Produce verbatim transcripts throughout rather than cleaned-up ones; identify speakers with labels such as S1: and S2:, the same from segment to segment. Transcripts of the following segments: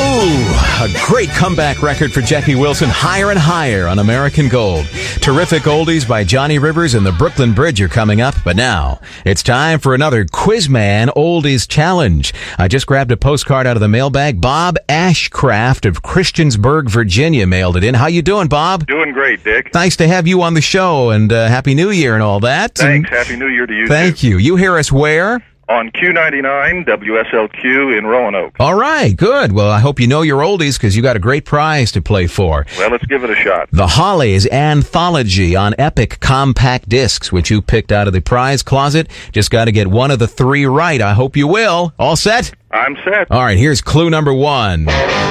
S1: Ooh, a great comeback record for Jackie Wilson, Higher and Higher on American Gold. Terrific oldies by Johnny Rivers and the Brooklyn Bridge are coming up, but now it's time for another Quizman Oldies Challenge. I just grabbed a postcard out of the mailbag. Bob Ashcraft of Christiansburg, Virginia mailed it in. How you doing, Bob?
S2: Doing great, Dick.
S1: Nice to have you on the show, and uh, Happy New Year and all that.
S2: Thanks.
S1: And
S2: Happy New Year to you,
S1: Thank
S2: too.
S1: you. You hear us where?
S2: On Q ninety-nine, W S L Q in Roanoke.
S1: All right, good. Well, I hope you know your oldies because you got a great prize to play for.
S2: Well, let's give it a shot.
S1: The Hollies Anthology on Epic Compact Discs, which you picked out of the prize closet. Just got to get one of the three right. I hope you will. All set?
S2: I'm set.
S1: All right, here's clue number one.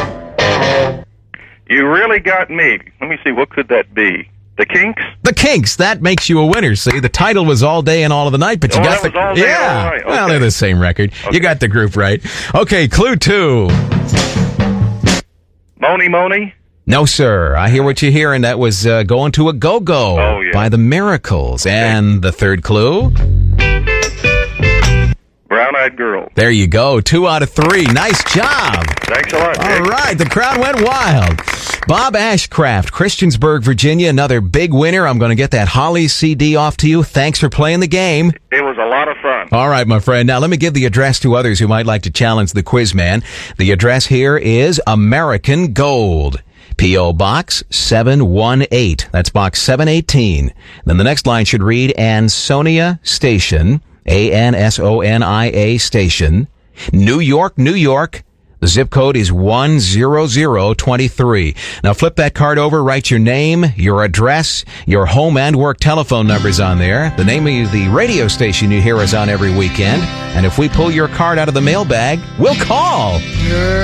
S2: You really got me. Let me see, what could that be? The Kinks?
S1: The Kinks. That makes you a winner. See, the title was All Day and All of the Night, but you
S2: Oh,
S1: got
S2: that
S1: the
S2: was All Day and
S1: yeah.
S2: All Night.
S1: Well,
S2: Okay.
S1: they're the same record.
S2: Okay.
S1: You got the group right. Okay, clue two.
S2: Moni Moni?
S1: No, sir. I hear what you hear, and that was uh, Going to a Go-Go
S2: Oh, yeah.
S1: by the Miracles. And the third clue.
S2: Brown-Eyed Girl.
S1: There you go. Two out of three. Nice job.
S2: Thanks a lot, Dick.
S1: All right. The crowd went wild. Bob Ashcraft, Christiansburg, Virginia, another big winner. I'm going to get that Hollies C D off to you. Thanks for playing the game.
S2: It was a lot of fun.
S1: All right, my friend. Now, let me give the address to others who might like to challenge the quiz man. The address here is American Gold. P O. Box seven one eight. That's Box seven eighteen. Then the next line should read Ansonia Station, A N S O N I A Station, New York, New York. The zip code is one zero zero two three. Now flip that card over, write your name, your address, your home and work telephone numbers on there, the name of the radio station you hear us on every weekend, and if we pull your card out of the mailbag, we'll call.